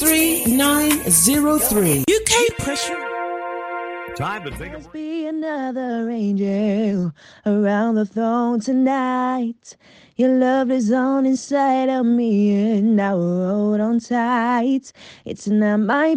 63903. UK Pressure. Time to think Must be another angel around the throne tonight. Your love is on inside of me, and I will hold on tight. It's not my